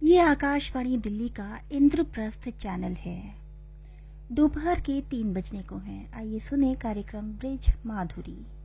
ये आकाशवाणी दिल्ली का इंद्रप्रस्थ चैनल है। दोपहर के 3 बजने को हैं। आइए सुने कार्यक्रम ब्रिज माधुरी।